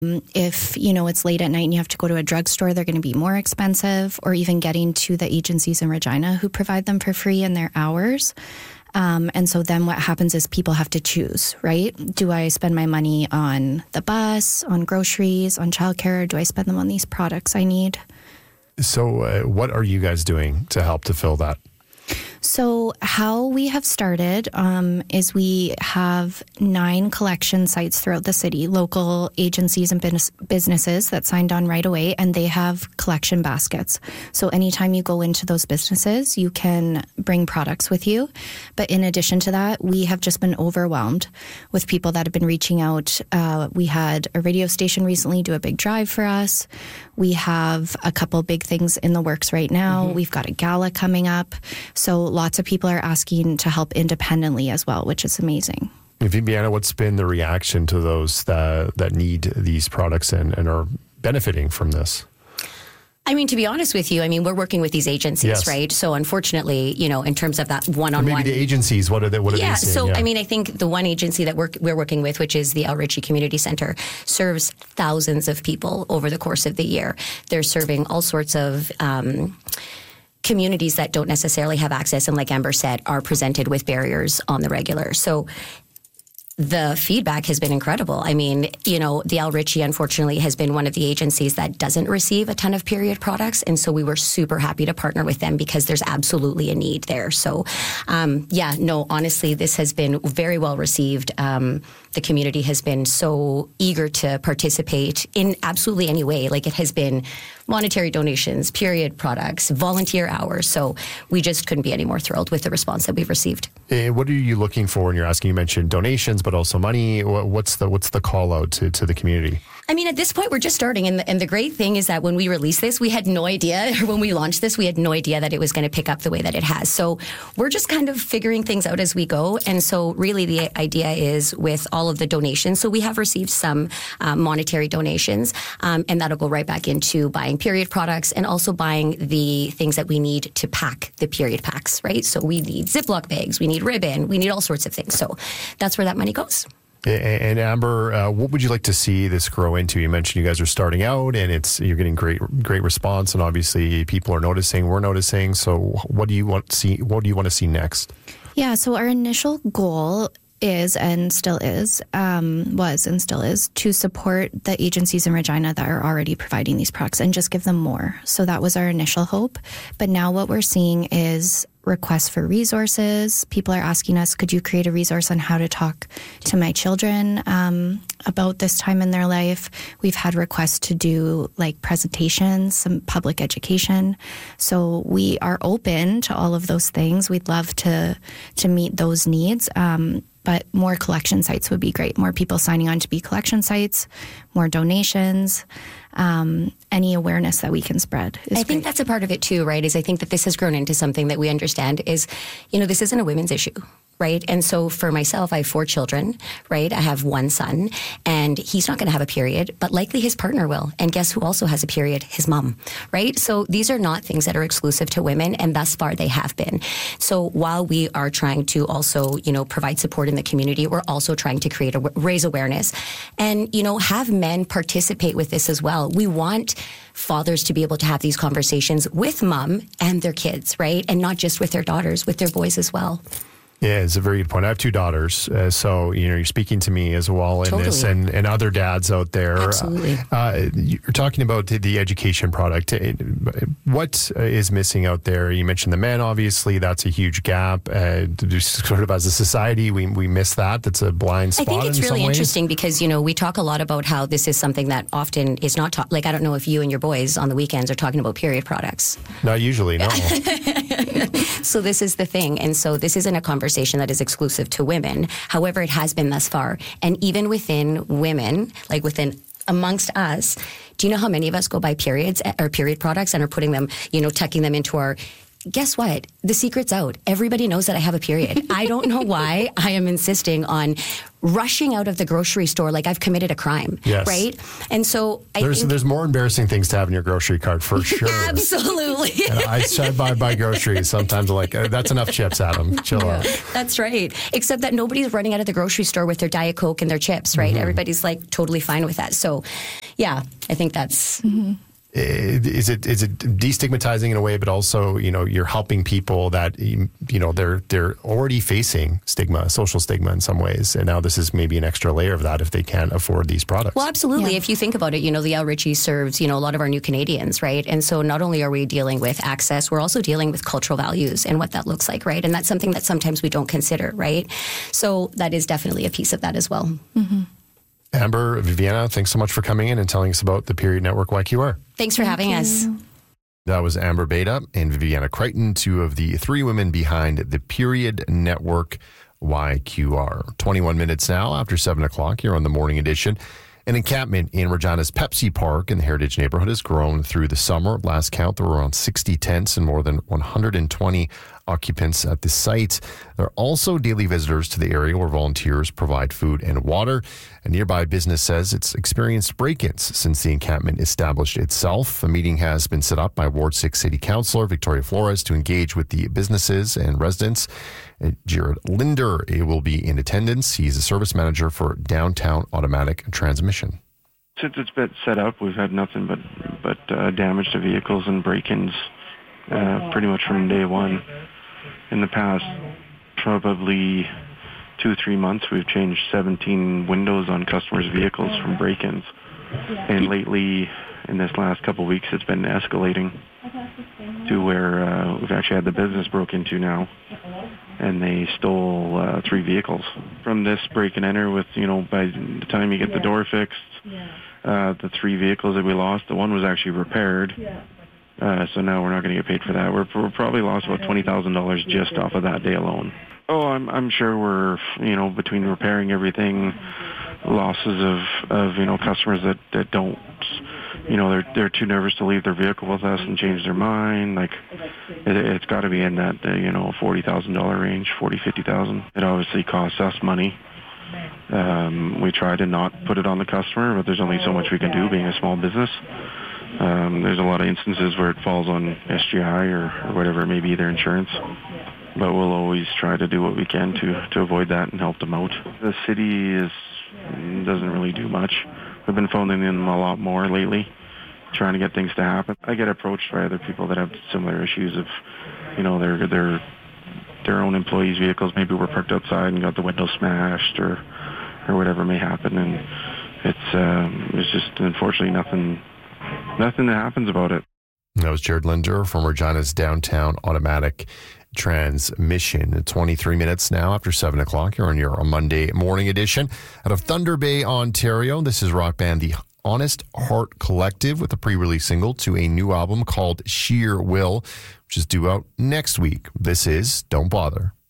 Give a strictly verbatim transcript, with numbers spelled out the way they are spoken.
If, you know, it's late at night and you have to go to a drugstore, they're going to be more expensive, or even getting to the agencies in Regina who provide them for free in their hours. Um, and so then what happens is people have to choose, right? Do I spend my money on the bus, on groceries, on childcare, or do I spend them on these products I need? So uh, what are you guys doing to help to fill that? So how we have started um, is we have nine collection sites throughout the city, local agencies and business, businesses that signed on right away, and they have collection baskets. So anytime you go into those businesses, you can bring products with you. But in addition to that, we have just been overwhelmed with people that have been reaching out. Uh, we had a radio station recently do a big drive for us. We have a couple big things in the works right now. Mm-hmm. We've got a gala coming up. So lots of people are asking to help independently as well, which is amazing. Viviana, what's been the reaction to those that, that need these products and, and are benefiting from this? I mean, to be honest with you, I mean, we're working with these agencies, yes. right? So unfortunately, you know, in terms of that one-on-one. Or maybe the agencies, what are they, what are yeah, they seeing? So, yeah, I mean, I think the one agency that we're, we're working with, which is the El Ritchie Community Center, serves thousands of people over the course of the year. They're serving all sorts of um, communities that don't necessarily have access, and like Amber said, are presented with barriers on the regular. So the feedback has been incredible. I mean, you know, the El Ritchie, unfortunately, has been one of the agencies that doesn't receive a ton of period products. And so we were super happy to partner with them because there's absolutely a need there. So, um, yeah, no, honestly, this has been very well received. Um, the community has been so eager to participate in absolutely any way. Like, it has been monetary donations, period products, volunteer hours. So we just couldn't be any more thrilled with the response that we've received. Uh, what are you looking for when you're asking? You mentioned donations, but also money. What's the what's the call out to, to the community? I mean, at this point, we're just starting. And the, and the great thing is that when we released this, we had no idea, or when we launched this, we had no idea that it was going to pick up the way that it has. So we're just kind of figuring things out as we go. And so really the idea is with all of the donations. So we have received some um, monetary donations, um, and that'll go right back into buying period products and also buying the things that we need to pack the period packs, right? So we need Ziploc bags, we need ribbon, we need all sorts of things. So that's where that money goes. And Amber, uh, what would you like to see this grow into? You mentioned you guys are starting out, and it's you're getting great, great response, and obviously people are noticing. We're noticing. So, what do you want to see? What do you want to see next? Yeah. So our initial goal is and still is, um, was and still is, to support the agencies in Regina that are already providing these products and just give them more. So that was our initial hope. But now what we're seeing is requests for resources. People are asking us, could you create a resource on how to talk to my children um, about this time in their life? We've had requests to do like presentations, some public education. So we are open to all of those things. We'd love to to meet those needs. Um, but more collection sites would be great. More people signing on to be collection sites, more donations. Um, any awareness that we can spread is I think great. that's a part of it too, right? Is I think that this has grown into something that we understand is, you know, this isn't a women's issue, right? And so for myself, I have four children, right? I have one son, and he's not going to have a period, but likely his partner will. And guess who also has a period? His mom, right? So these are not things that are exclusive to women, and thus far they have been. So while we are trying to also, you know, provide support in the community, we're also trying to create a raise awareness and, you know, have men participate with this as well. We want fathers to be able to have these conversations with mom and their kids, right? And not just with their daughters, with their boys as well. Yeah, it's a very good point. I have two daughters, uh, so you know you're speaking to me as well in Totally. this, and, and other dads out there. Absolutely. Uh, you're talking about the, the education product. What is missing out there? You mentioned the men. Obviously, that's a huge gap. Uh, sort of as a society, we we miss that. That's a blind spot. I think it's in really some ways. interesting because, you know, we talk a lot about how this is something that often is not taught. Like, I don't know if you and your boys on the weekends are talking about period products. Not usually, no. So this is the thing. And so this isn't a conversation that is exclusive to women. However, it has been thus far. And even within women, like within amongst us, do you know how many of us go buy periods or period products and are putting them, you know, tucking them into our... Guess what? The secret's out. Everybody knows that I have a period. I don't know why I am insisting on rushing out of the grocery store like I've committed a crime, yes. right? And so I there's think, there's more embarrassing things to have in your grocery cart for sure. Absolutely. And I try buy buy groceries. Sometimes I'm like, that's enough chips, Adam. Chill yeah, out. That's right. Except that nobody's running out of the grocery store with their Diet Coke and their chips, right? Mm-hmm. Everybody's like totally fine with that. So, yeah, I think that's. Mm-hmm. Is it is it destigmatizing in a way, but also, you know, you're helping people that, you know, they're they're already facing stigma, social stigma in some ways, and now this is maybe an extra layer of that if they can't afford these products. Well, absolutely. Yeah. If you think about it, you know, the Al Ritchie serves, you know, a lot of our new Canadians, right? And so not only are we dealing with access, we're also dealing with cultural values and what that looks like, right? And that's something that sometimes we don't consider, right? So that is definitely a piece of that as well. Mm-hmm. Amber, Viviana, thanks so much for coming in and telling us about the Period Network Y Q R. Thanks for Thank having you. us. That was Amber Beta and Viviana Crichton, two of the three women behind the Period Network Y Q R. twenty-one minutes now after seven o'clock here on the morning edition. An encampment in Regina's Pepsi Park in the Heritage neighborhood has grown through the summer. Last count, there were around sixty tents and more than one hundred twenty occupants at the site. There are also daily visitors to the area where volunteers provide food and water. A nearby business says it's experienced break-ins since the encampment established itself. A meeting has been set up by Ward six City Councillor Victoria Flores to engage with the businesses and residents. Jared Linder will be in attendance. He's a service manager for Downtown Automatic Transmission. Since it's been set up, we've had nothing but but uh, damage to vehicles and break-ins uh, pretty much from day one. In the past, probably two, three months, we've changed seventeen windows on customers' vehicles from break-ins. And lately, in this last couple of weeks, it's been escalating to where uh, we've actually had the business broke into now. And they stole uh, three vehicles. From this break and enter with, you know, by the time you get the door fixed, uh, the three vehicles that we lost, the one was actually repaired. Uh, so now we're not going to get paid for that. We're, we're probably lost about twenty thousand dollars just off of that day alone. Oh, I'm I'm sure we're, you know, between repairing everything, losses of, of you know, customers that, that don't, you know, they're they're too nervous to leave their vehicle with us and change their mind. Like, it, it's got to be in that, uh, you know, forty thousand dollars range, forty, fifty thousand. It obviously costs us money. Um, we try to not put it on the customer, but there's only so much we can do being a small business. Um, there's a lot of instances where it falls on S G I or, or whatever it may be, their insurance. But we'll always try to do what we can to, to avoid that and help them out. The city is doesn't really do much. We've been phoning them a lot more lately, trying to get things to happen. I get approached by other people that have similar issues of, you know, their their their own employees' vehicles maybe were parked outside and got the window smashed or or whatever may happen, and it's um, it's just unfortunately nothing nothing that happens about it. That was Jared Linder from Regina's Downtown Automatic Transmission. twenty-three minutes now after seven o'clock. You're on your Monday morning edition. Out of Thunder Bay, Ontario, this is rock band The Honest Heart Collective with a pre-release single to a new album called Sheer Will, which is due out next week. This is Don't Bother.